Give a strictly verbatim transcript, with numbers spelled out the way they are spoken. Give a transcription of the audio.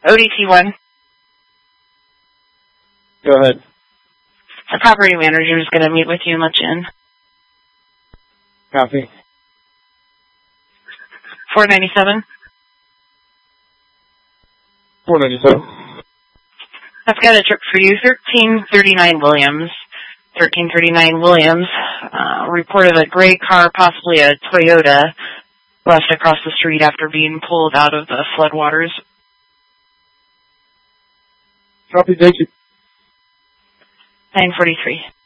O D T one. Go ahead. The property manager is going to meet with you and let you in. Copy. four ninety-seven. four ninety-seven. I've got a trip for you, thirteen thirty-nine Williams. thirteen thirty-nine Williams uh, reported a gray car, possibly a Toyota, left across the street after being pulled out of the floodwaters. Copy, thank you. nine forty-three.